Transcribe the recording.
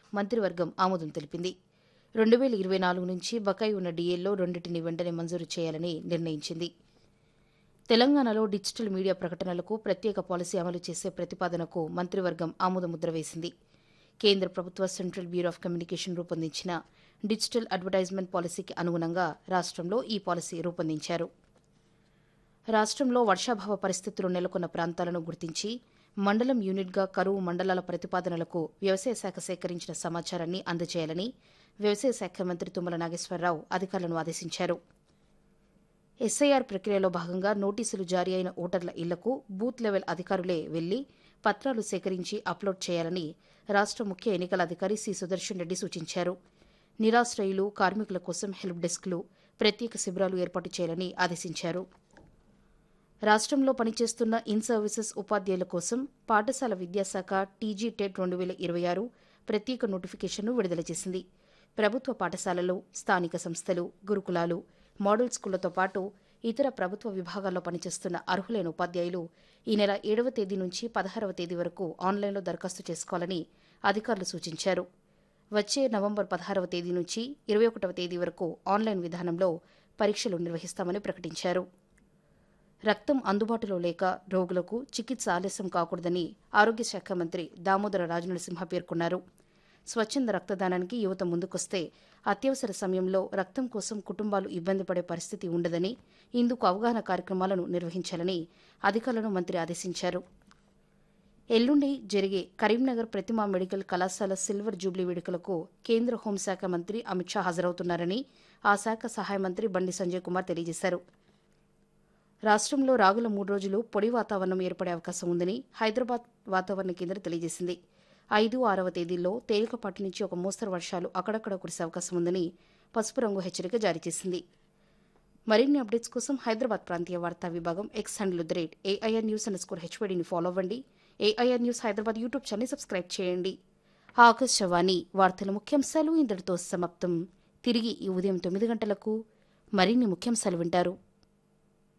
మంత్రివర్గం ఆమోదం తెలిపింది. 2024 నుంచి బకాయి ఉన్న డీఏల్లో రెండింటిని వెంటనే మంజూరు చేయాలని నిర్ణయించింది. తెలంగాణలో డిజిటల్ మీడియా ప్రకటనలకు ప్రత్యేక పాలసీ అమలు చేసే ప్రతిపాదనకు మంత్రివర్గం ఆమోదముద్ర వేసింది. కేంద్ర ప్రభుత్వ సెంట్రల్ బ్యూరో ఆఫ్ కమ్యూనికేషన్ రూపొందించిన డిజిటల్ అడ్వర్టైజ్మెంట్ పాలసీకి అనుగుణంగా రాష్ట్రంలో ఈ పాలసీ రూపొందించారు. రాష్ట్రంలో వర్షాభావ పరిస్థితులు నెలకొన్న ప్రాంతాలను గుర్తించి మండలం యూనిట్గా కరువు మండలాల ప్రతిపాదనలకు వ్యవసాయ శాఖ సేకరించిన సమాచారాన్ని అందజేయాలని వ్యవసాయ శాఖ మంత్రి తుమ్మల నాగేశ్వరరావు అధికారులను ఆదేశించారు. ఎస్ఐఆర్ ప్రక్రియలో భాగంగా నోటీసులు జారీ అయిన ఓటర్ల ఇళ్లకు బూత్ లెవెల్ అధికారులే వెళ్లి పత్రాలు సేకరించి అప్లోడ్ చేయాలని రాష్ట్ర ముఖ్య ఎన్నికల అధికారి సి సుదర్శన్ రెడ్డి సూచించారు. నిరాశ్రయులు, కార్మికుల కోసం హెల్ప్ డెస్క్లు, ప్రత్యేక శిబిరాలు ఏర్పాటు చేయాలని ఆదేశించారు. రాష్ట్రంలో పనిచేస్తున్న ఇన్ సర్వీసెస్ ఉపాధ్యాయుల కోసం పాఠశాల విద్యాశాఖ టీజీ టెట్ 2026 ప్రత్యేక నోటిఫికేషన్ను విడుదల చేసింది. ప్రభుత్వ పాఠశాలలు, స్థానిక సంస్థలు, గురుకులాలు, మోడల్ స్కూళ్లతో పాటు ఇతర ప్రభుత్వ విభాగాల్లో పనిచేస్తున్న అర్హులైన ఉపాధ్యాయులు ఈ నెల 7వ తేదీ నుంచి 16వ తేదీ వరకు ఆన్లైన్లో దరఖాస్తు చేసుకోవాలని అధికారులు సూచించారు. వచ్చే నవంబర్ 16వ తేదీ నుంచి 21వ తేదీ వరకు ఆన్లైన్ విధానంలో పరీక్షలు నిర్వహిస్తామని ప్రకటించారు. రక్తం అందుబాటులో లేక రోగులకు చికిత్స ఆలస్యం కాకూడదని ఆరోగ్య శాఖ మంత్రి దామోదర రాజనరసింహ పేర్కొన్నారు. స్వచ్ఛంద రక్తదానానికి యువత ముందుకొస్తే అత్యవసర సమయంలో రక్తం కోసం కుటుంబాలు ఇబ్బంది పడే పరిస్థితి ఉండదని, ఇందుకు అవగాహన కార్యక్రమాలను నిర్వహించాలని అధికారులను మంత్రి ఆదేశించారు. ఎల్లుండి జరిగే కరీంనగర్ ప్రతిమా మెడికల్ కళాశాల సిల్వర్ జూబ్లీ వేడుకలకు కేంద్ర హోంశాఖ మంత్రి అమిత్ షా హాజరవుతున్నారని ఆ శాఖ సహాయ మంత్రి బండి సంజయ్ కుమార్ తెలియజేశారు. రాష్ట్రంలో రాగుల 3 రోజులు పొడి వాతావరణం ఏర్పడే అవకాశం ఉందని హైదరాబాద్ వాతావరణ కేంద్రం తెలియజేసింది. 5, 6వ తేదీల్లో తేలికపాటి నుంచి ఒక మోస్తరు వర్షాలు అక్కడక్కడ కురిసే అవకాశం ఉందని పసుపు రంగు హెచ్చరిక జారీ చేసింది. మరిన్ని అప్డేట్స్ కోసం హైదరాబాద్ ప్రాంతీయ వార్తా విభాగం ఎక్స్ హ్యాండిల్ @AIRnews_HPDని ఫాలో అవ్వండి. AIR news Hyderabad YouTube channel subscribe చేయండి. ఆకాశవాణి వార్తల ముఖ్యాంశాలు ఇంతటితో సమాప్తం. తిరిగి ఈ ఉదయం 9 గంటలకు మరిన్ని ముఖ్యాంశాలు వింటారు.